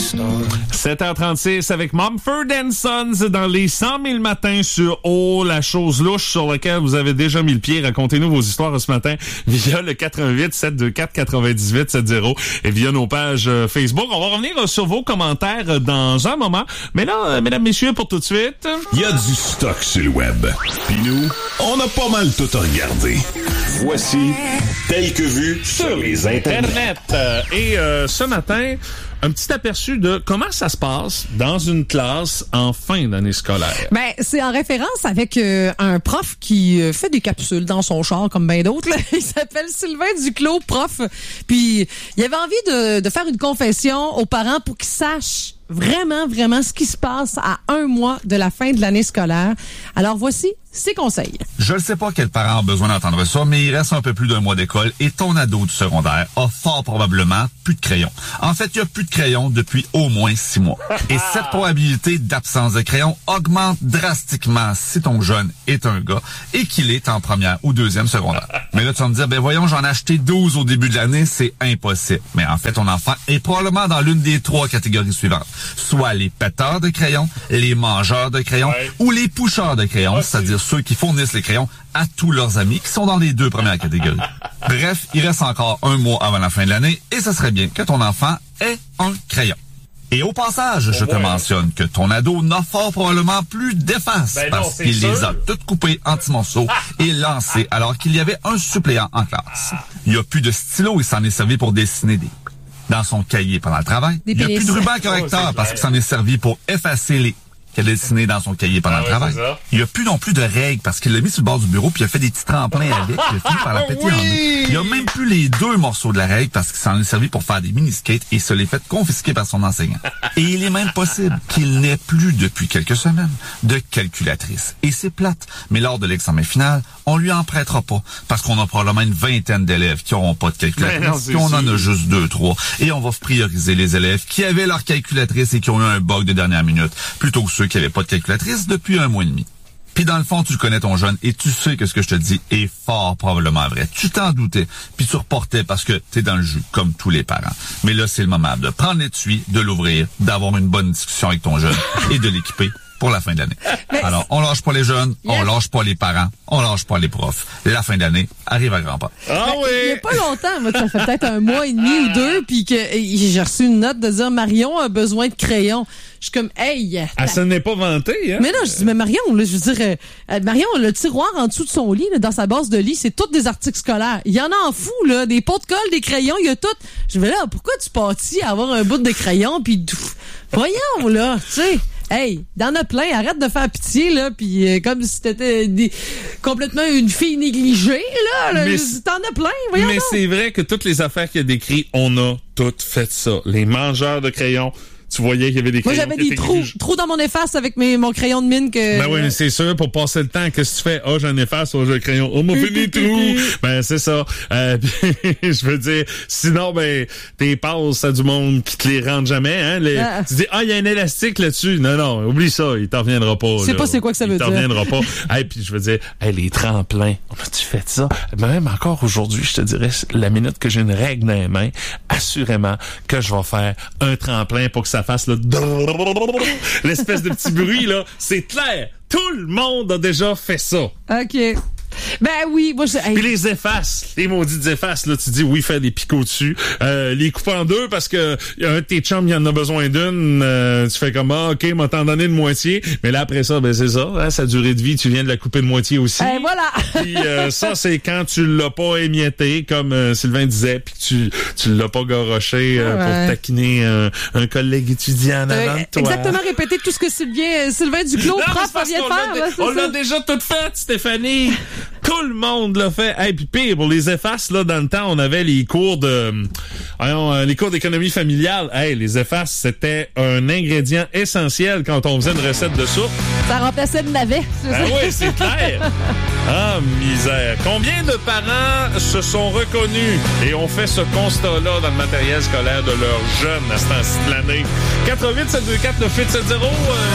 7h36 avec Mumford & Sons dans les 100 000 matins sur la chose louche sur laquelle vous avez déjà mis le pied. Racontez-nous vos histoires ce matin via le 88 724 98 70 et via nos pages Facebook. On va revenir sur vos commentaires dans un moment. Mais là, mesdames, messieurs, pour tout de suite... Il y a du stock sur le web. Puis nous, on a pas mal tout à regarder. Voici Tel que vu sur les internets. Ce matin... un petit aperçu de comment ça se passe dans une classe en fin d'année scolaire. Ben, c'est en référence avec un prof qui fait des capsules dans son char, comme bien d'autres. Là. Il s'appelle Sylvain Duclos, prof. Puis, il avait envie de faire une confession aux parents pour qu'ils sachent vraiment ce qui se passe à un mois de la fin de l'année scolaire. Alors, voici ses conseils. Je ne sais pas quel parent a besoin d'entendre ça, mais il reste un peu plus d'un mois d'école et ton ado du secondaire a fort probablement plus de crayon. En fait, il y a plus de crayon depuis au moins 6 mois. Et cette probabilité d'absence de crayon augmente drastiquement si ton jeune est un gars et qu'il est en première ou deuxième secondaire. Mais là, tu vas me dire, ben voyons, j'en ai acheté 12 au début de l'année, c'est impossible. Mais en fait, ton enfant est probablement dans l'une des 3 catégories suivantes. Soit les péteurs de crayons, les mangeurs de crayons ou les poucheurs de crayons, c'est-à-dire ceux qui fournissent les crayons à tous leurs amis qui sont dans les 2 premières catégories. Bref, il reste encore un mois avant la fin de l'année et ce serait bien que ton enfant ait un crayon. Et au passage, je te mentionne que ton ado n'a fort probablement plus d'effaces parce qu'il les a toutes coupées en petits morceaux et lancées alors qu'il y avait un suppléant en classe. Il n'y a plus de stylo, il s'en est servi pour dessiner dans son cahier pendant le travail. Il n'y a plus de ruban correcteur parce qu'il s'en est servi pour effacer les qu'elle a dessiné dans son cahier pendant le travail. Il n'y a plus non plus de règles parce qu'il l'a mis sur le bord du bureau puis il a fait des petits tremplins avec puis il a fini par la péter en deux. Il n'y a même plus les 2 morceaux de la règle parce qu'il s'en est servi pour faire des mini-skates et se les fait confisquer par son enseignant. Et il est même possible qu'il n'ait plus depuis quelques semaines de calculatrice. Et c'est plate, mais lors de l'examen final, on lui en prêtera pas parce qu'on a probablement une vingtaine d'élèves qui n'auront pas de calculatrice puis on en a juste 2-3 et on va prioriser les élèves qui avaient leur calculatrice et qui ont eu un bug de dernière minute plutôt que ceux qui n'avaient pas de calculatrice depuis 1 mois et demi. Puis dans le fond, tu connais ton jeune et tu sais que ce que je te dis est fort probablement vrai. Tu t'en doutais, puis tu reportais parce que t'es dans le jus, comme tous les parents. Mais là, c'est le moment de prendre l'étui, de l'ouvrir, d'avoir une bonne discussion avec ton jeune et de l'équiper pour la fin de l'année. Alors, on lâche pas les jeunes, on lâche pas les parents, on lâche pas les profs. La fin d'année arrive à grands pas. Ah oui! Il y a pas longtemps, moi, ça fait peut-être 1 mois et demi ou 2, puis que j'ai reçu une note de dire Marion a besoin de crayons. Je suis comme, hey! Ah, ça n'est pas vanté, hein? Mais non, je dis, mais Marion, là, je veux dire, Marion, le tiroir en dessous de son lit, là, dans sa base de lit, c'est tous des articles scolaires. Il y en a en fou, là, des pots de colle, des crayons, il y a tout. Je vais là, pourquoi tu pâtis à avoir un bout de crayon, puis voyons, là, tu sais. Hey, il y en a plein, arrête de faire pitié, là, puis comme si t'étais complètement une fille négligée, là t'en as plein, voyons. Mais c'est vrai que toutes les affaires qu'il a décrites, on a toutes fait ça. Les mangeurs de crayons, tu voyais qu'il y avait des crayons. Moi, j'avais des trous dans mon efface avec mon crayon de mine que... Ben oui, mais c'est sûr, pour passer le temps, qu'est-ce que tu fais? Ah, j'en efface, j'ai le crayon. Oh, m'a fait des trous! Ben, c'est ça. Je veux dire, sinon, ben, tes passes à du monde qui te les rendent jamais, hein? Tu dis, il y a un élastique là-dessus. Non, oublie ça, il t'en reviendra pas. Je sais pas c'est quoi que ça veut dire. Il t'en reviendra pas. Puis je veux dire, les tremplins. On a-tu fait ça? Même encore aujourd'hui, je te dirais, la minute que j'ai une règle dans les mains, assurément que je vais faire un tremplin pour que ça fasse l'espèce de petit bruit, là. C'est clair. Tout le monde a déjà fait ça. OK. Ben oui, moi Puis les effaces, les maudites effaces, là, tu dis oui, faire des picots dessus, les couper en 2 parce que un de tes chums, il en a besoin d'une, tu fais comme OK, m'a t'en donné de moitié, mais là après ça, ben c'est ça, hein, sa durée de vie, tu viens de la couper de moitié aussi. Voilà. Puis ça c'est quand tu l'as pas émietté comme Sylvain disait, puis tu l'as pas garoché pour taquiner un collègue étudiant en avant de toi. Exactement répéter tout ce que Sylvain Duclos, prof, vient de faire. On l'a déjà tout fait, Stéphanie. Tout le monde l'a fait. Puis pire, pour les effaces, là, dans le temps, on avait les cours les cours d'économie familiale. Les effaces, c'était un ingrédient essentiel quand on faisait une recette de soupe. Ça remplaçait le navet. Oui, c'est clair. Ah, misère. Combien de parents se sont reconnus et ont fait ce constat-là dans le matériel scolaire de leurs jeunes à ce temps-ci de l'année? 88 724 9870